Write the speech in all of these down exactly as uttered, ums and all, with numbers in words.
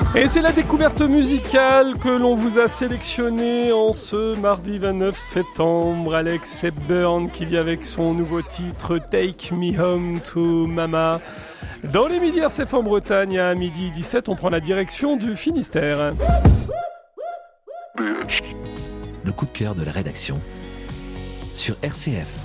Et c'est la découverte musicale que l'on vous a sélectionnée en ce mardi vingt-neuf septembre. Alex Hepburn qui vient avec son nouveau titre Take Me Home to Mama. Dans les Midi R C F en Bretagne, à midi dix-sept, on prend la direction du Finistère. Le coup de cœur de la rédaction sur R C F.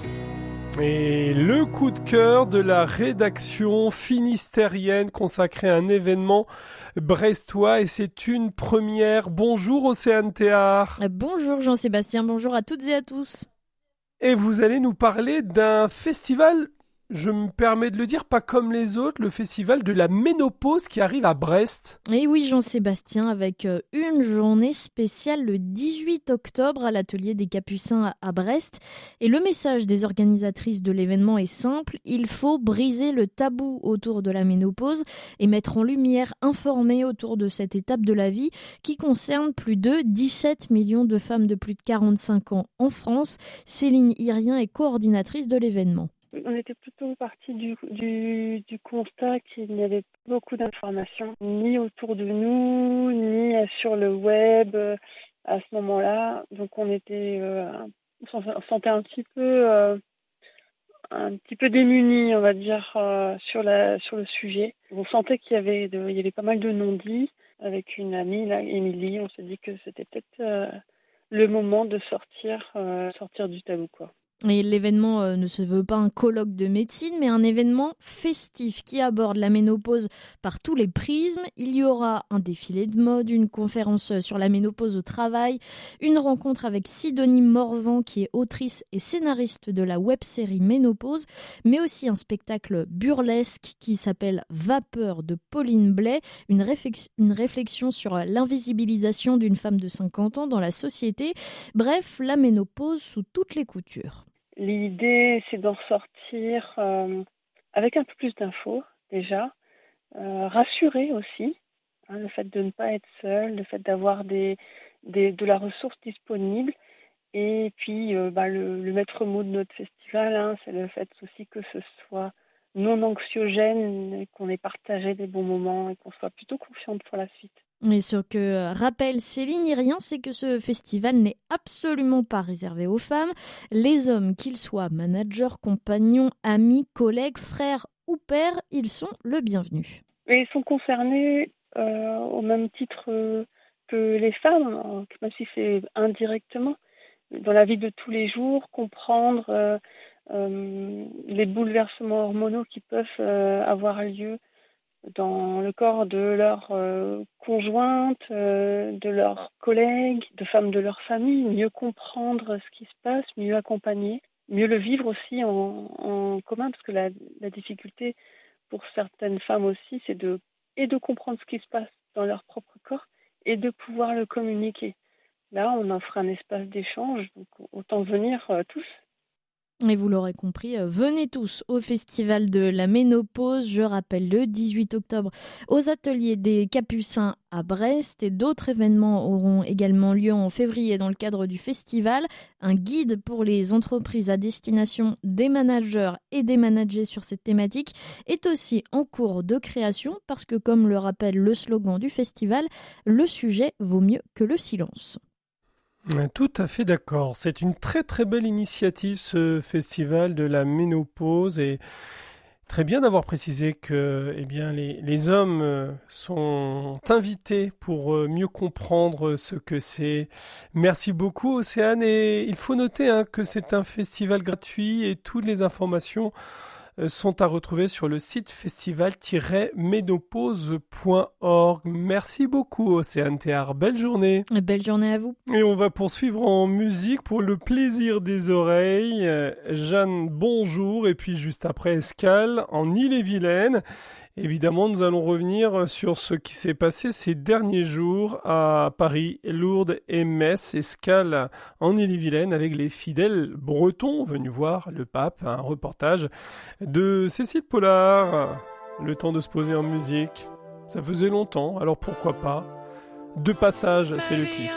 Et le coup de cœur de la rédaction finistérienne consacré à un événement brestois, et c'est une première. Bonjour Océane Théard. Bonjour Jean-Sébastien, bonjour à toutes et à tous. Et vous allez nous parler d'un festival, je me permets de le dire, pas comme les autres, le festival de la ménopause qui arrive à Brest. Et oui Jean-Sébastien, avec une journée spéciale le dix-huit octobre à l'atelier des Capucins à Brest. Et le message des organisatrices de l'événement est simple, il faut briser le tabou autour de la ménopause et mettre en lumière, informer autour de cette étape de la vie qui concerne plus de dix-sept millions de femmes de plus de quarante-cinq ans en France. Céline Irien est coordinatrice de l'événement. On était plutôt parti du, du, du constat qu'il n'y avait pas beaucoup d'informations, ni autour de nous, ni sur le web à ce moment-là. Donc on était, euh, on se sentait un petit peu, euh, un petit peu démunis, on va dire, euh, sur la, sur le sujet. On sentait qu'il y avait, de, il y avait pas mal de non-dits. Avec une amie, là, Émilie, on s'est dit que c'était peut-être euh, le moment de sortir, euh, sortir du tabou, quoi. Et l'événement euh, ne se veut pas un colloque de médecine, mais un événement festif qui aborde la ménopause par tous les prismes. Il y aura un défilé de mode, une conférence sur la ménopause au travail, une rencontre avec Sidonie Morvan qui est autrice et scénariste de la web-série Ménopause, mais aussi un spectacle burlesque qui s'appelle Vapeur de Pauline Blais, une, réflexion, une réflexion sur l'invisibilisation d'une femme de cinquante ans dans la société. Bref, la ménopause sous toutes les coutures. L'idée, c'est d'en sortir euh, avec un peu plus d'infos, déjà. Euh, rassurer aussi, hein, le fait de ne pas être seul, le fait d'avoir des, des, de la ressource disponible. Et puis, euh, bah, le, le maître mot de notre festival, hein, c'est le fait aussi que ce soit non anxiogène, et qu'on ait partagé des bons moments et qu'on soit plutôt confiante pour la suite. Et ce que rappelle Céline Irien, c'est que ce festival n'est absolument pas réservé aux femmes. Les hommes, qu'ils soient managers, compagnons, amis, collègues, frères ou pères, ils sont le bienvenu. Et ils sont concernés euh, au même titre euh, que les femmes, même si c'est indirectement, dans la vie de tous les jours, comprendre euh, euh, les bouleversements hormonaux qui peuvent euh, avoir lieu dans le corps de leurs euh, conjointes, euh, de leurs collègues, de femmes de leur famille, mieux comprendre ce qui se passe, mieux accompagner, mieux le vivre aussi en, en commun, parce que la, la difficulté pour certaines femmes aussi, c'est de, et de comprendre ce qui se passe dans leur propre corps et de pouvoir le communiquer. Là, on offre un espace d'échange, donc autant venir euh, tous. Et vous l'aurez compris, venez tous au Festival de la Ménopause, je rappelle le dix-huit octobre, aux ateliers des Capucins à Brest, et d'autres événements auront également lieu en février dans le cadre du festival. Un guide pour les entreprises à destination des managers et des managers sur cette thématique est aussi en cours de création parce que, comme le rappelle le slogan du festival, le sujet vaut mieux que le silence. Tout à fait d'accord. C'est une très très belle initiative, ce festival de la ménopause, et très bien d'avoir précisé que eh bien, les, les hommes sont invités pour mieux comprendre ce que c'est. Merci beaucoup Océane, et il faut noter hein, que c'est un festival gratuit et toutes les informations sont à retrouver sur le site festival tiret ménopause point org. Merci beaucoup Océane Théard, belle journée. Belle journée à vous. Et on va poursuivre en musique pour le plaisir des oreilles. Jeanne, bonjour, et puis juste après Escale en Ille-et-Vilaine. Évidemment, nous allons revenir sur ce qui s'est passé ces derniers jours à Paris, Lourdes et Metz. Escale en Ille-et-Vilaine avec les fidèles bretons venus voir le pape. Un reportage de Cécile Pollard. Le temps de se poser en musique. Ça faisait longtemps, alors pourquoi pas. De passage, c'est le titre.